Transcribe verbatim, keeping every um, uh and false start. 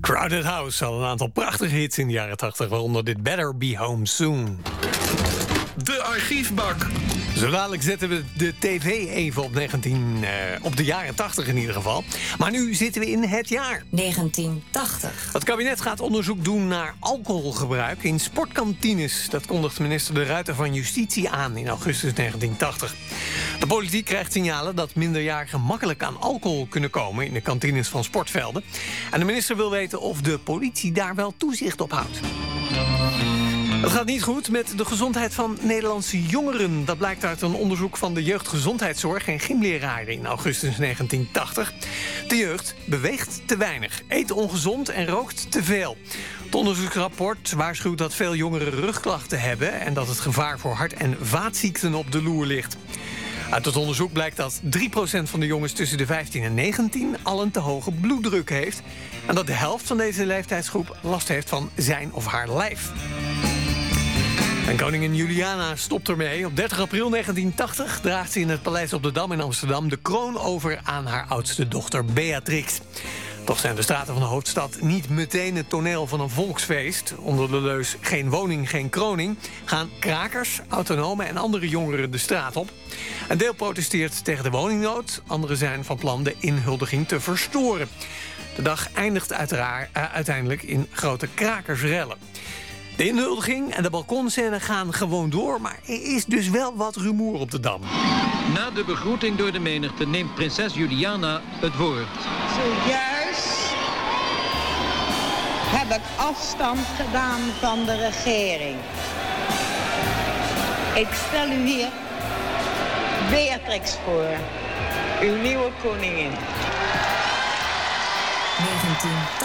Crowded House had een aantal prachtige hits in de jaren tachtig, waaronder dit Better Be Home Soon. De archiefbak. Zo dadelijk zetten we de tv even op, negentien, uh, op de jaren tachtig in ieder geval. Maar nu zitten we in het jaar negentien tachtig. Het kabinet gaat onderzoek doen naar alcoholgebruik in sportkantines. Dat kondigt minister De Ruiter van Justitie aan in augustus negentien tachtig. De politiek krijgt signalen dat minderjarigen makkelijk aan alcohol kunnen komen in de kantines van sportvelden. En de minister wil weten of de politie daar wel toezicht op houdt. Het gaat niet goed met de gezondheid van Nederlandse jongeren. Dat blijkt uit een onderzoek van de jeugdgezondheidszorg en gymleraren in augustus negentien tachtig. De jeugd beweegt te weinig, eet ongezond en rookt te veel. Het onderzoeksrapport waarschuwt dat veel jongeren rugklachten hebben en dat het gevaar voor hart- en vaatziekten op de loer ligt. Uit het onderzoek blijkt dat drie procent van de jongens tussen de vijftien en negentien al een te hoge bloeddruk heeft. En dat de helft van deze leeftijdsgroep last heeft van zijn of haar lijf. En koningin Juliana stopt ermee. Op dertig april negentien tachtig draagt ze in het Paleis op de Dam in Amsterdam de kroon over aan haar oudste dochter Beatrix. Toch zijn de straten van de hoofdstad niet meteen het toneel van een volksfeest. Onder de leus geen woning, geen kroning gaan krakers, autonomen en andere jongeren de straat op. Een deel protesteert tegen de woningnood, anderen zijn van plan de inhuldiging te verstoren. De dag eindigt uiteraard, uh, uiteindelijk in grote krakersrellen. De inhuldiging en de balkonscène gaan gewoon door, maar er is dus wel wat rumoer op de Dam. Na de begroeting door de menigte neemt prinses Juliana het woord. Zojuist heb ik afstand gedaan van de regering. Ik stel u hier Beatrix voor, uw nieuwe koningin. negentien tachtig.